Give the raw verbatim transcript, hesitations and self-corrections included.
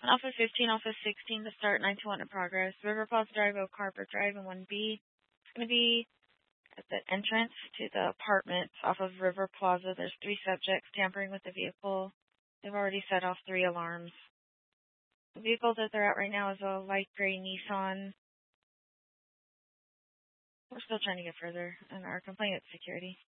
Alpha fifteen, Alpha sixteen to start, nine two one in progress. River Plaza Drive, Oak Harbor Drive, and one B. It's going to be at the entrance to the apartments off of River Plaza. There's three subjects tampering with the vehicle. They've already set off three alarms. The vehicle that they're at right now is a light gray Nissan. We're still trying to get further, and our complaint is security.